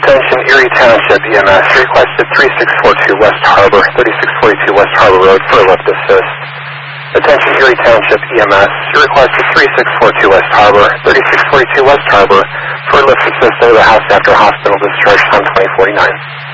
Attention Erie Township EMS, requested 3642 West Harbor, 3642 West Harbor Road for a lift assist. Attention Erie Township EMS, requested 3642 West Harbor, 3642 West Harbor for a lift assist over the house after hospital discharge on 2049.